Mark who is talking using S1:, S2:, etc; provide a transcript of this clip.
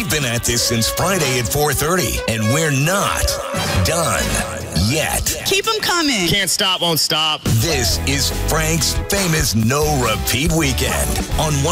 S1: We've been at this since Friday at 4:30, and we're not done yet.
S2: Keep them coming.
S3: Can't stop, won't stop.
S1: This is Frank's famous no repeat weekend on